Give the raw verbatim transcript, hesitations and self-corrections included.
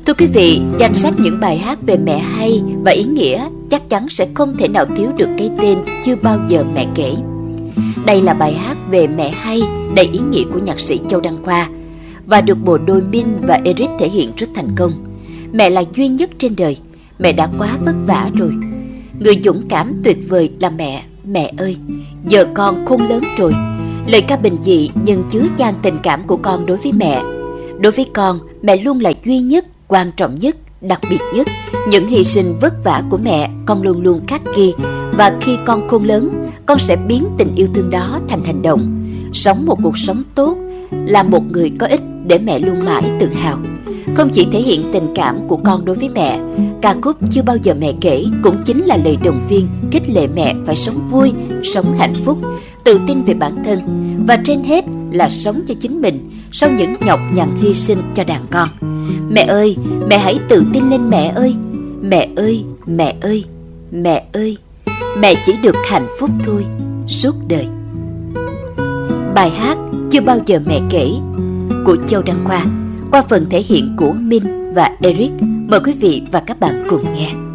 Thưa quý vị, danh sách những bài hát về mẹ hay và ý nghĩa chắc chắn sẽ không thể nào thiếu được cái tên Chưa Bao Giờ Mẹ Kể. Đây là bài hát về mẹ hay, đầy ý nghĩa của nhạc sĩ Châu Đăng Khoa và được bộ đôi Min và Eric thể hiện rất thành công. Mẹ là duy nhất trên đời, mẹ đã quá vất vả rồi. Người dũng cảm tuyệt vời là mẹ, mẹ ơi, giờ con khôn lớn rồi. Lời ca bình dị nhưng chứa chan tình cảm của con đối với mẹ. Đối với con, mẹ luôn là duy nhất, quan trọng nhất, đặc biệt nhất. Những hy sinh vất vả của mẹ con luôn luôn khắc ghi. Và khi con khôn lớn, con sẽ biến tình yêu thương đó thành hành động. Sống một cuộc sống tốt, là một người có ích để mẹ luôn mãi tự hào. Không chỉ thể hiện tình cảm của con đối với mẹ, ca khúc Chưa Bao Giờ Mẹ Kể cũng chính là lời động viên, khích lệ mẹ phải sống vui, sống hạnh phúc, tự tin về bản thân và trên hết là sống cho chính mình sau những nhọc nhằn hy sinh cho đàn con. Mẹ ơi, mẹ hãy tự tin lên mẹ ơi. Mẹ ơi, mẹ ơi, mẹ ơi, mẹ chỉ được hạnh phúc thôi suốt đời. Bài hát Chưa Bao Giờ Mẹ Kể của Châu Đăng Khoa qua phần thể hiện của Min và Eric. Mời quý vị và các bạn cùng nghe.